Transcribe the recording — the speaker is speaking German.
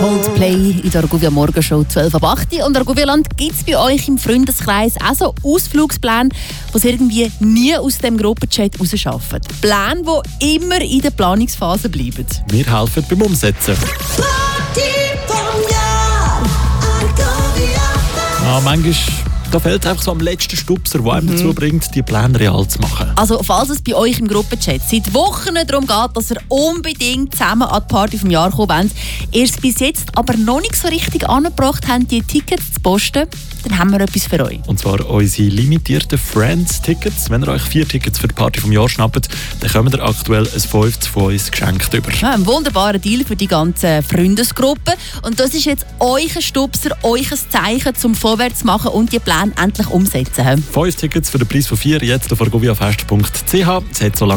Coldplay in der Argovia Morgenshow 12 ab 8. Und Argovia-Land, gibt es bei euch im Freundeskreis auch so Ausflugspläne, die es irgendwie nie aus dem Gruppenchat rausschaffen? Pläne, die immer in der Planungsphase bleiben. Wir helfen beim Umsetzen. Manchmal da fehlt es einfach so am letzten Stupser, der einem dazu bringt, die Pläne real zu machen. Also falls es bei euch im Gruppenchat seit Wochen darum geht, dass ihr unbedingt zusammen an die Party vom Jahr kommen wollt, ihr es bis jetzt aber noch nicht so richtig angebracht habt, die Tickets zu posten, dann haben wir etwas für euch. Und zwar unsere limitierten Friends-Tickets. Wenn ihr euch 4 Tickets für die Party vom Jahr schnappt, dann kommt ihr aktuell ein 5 von uns geschenkt über. Ja, ein wunderbarer Deal für die ganze Freundesgruppe. Und das ist jetzt euer Stupser, euer Zeichen zum Vorwärts machen und die Pläne endlich umsetzen. 5 Tickets für den Preis von 4 jetzt auf argoviafest.ch.